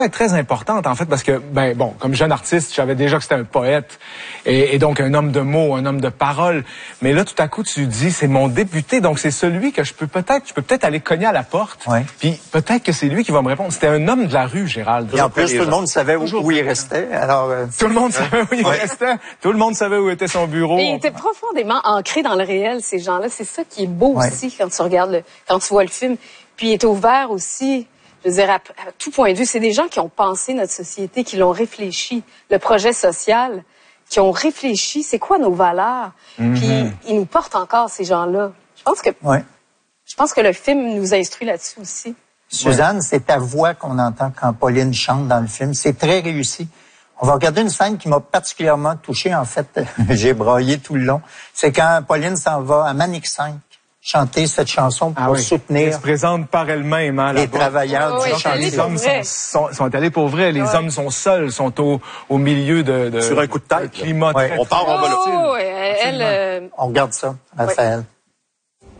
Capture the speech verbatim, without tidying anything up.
est très importante, en fait, parce que, ben bon, comme jeune artiste, je savais déjà que c'était un poète et, et donc un homme de mots, un homme de parole. Mais là, tout à coup, tu dis, c'est mon débuté, donc c'est celui que je peux peut-être, je peux peut-être aller cogner à la porte. Ouais. Puis peut-être que c'est lui qui va me répondre. C'était un homme de la rue, Gérald. Et en plus, tout le monde savait où, où il restait. Alors, euh... tout le monde savait où il ouais. restait. Tout le monde savait où était son bureau. Et il était profondément ancré dans le réel, ces gens-là. C'est ça qui est beau ouais. aussi quand tu regardes, le, quand tu vois le film. Puis il est ouvert aussi. Je veux dire, à, à tout point de vue, c'est des gens qui ont pensé notre société, qui l'ont réfléchi, le projet social, qui ont réfléchi, c'est quoi nos valeurs, mm-hmm. puis ils nous portent encore, ces gens-là. Je pense que, ouais. je pense que le film nous instruit là-dessus aussi. Suzanne, ouais. c'est ta voix qu'on entend quand Pauline chante dans le film. C'est très réussi. On va regarder une scène qui m'a particulièrement touché, en fait. J'ai braillé tout le long. C'est quand Pauline s'en va à Manic cinq. Chanter cette chanson pour ah oui. soutenir. Elle se présente par elle-même, hein, les travailleurs oh, du oui, chantier. Les hommes sont, sont, sont allés pour vrai. Les ouais. hommes sont seuls, sont au, au milieu de, de... Sur un coup de tête. Climat ouais. On part, on va là. Oh, elle, elle, euh... On regarde ça, Raphaël. Ouais.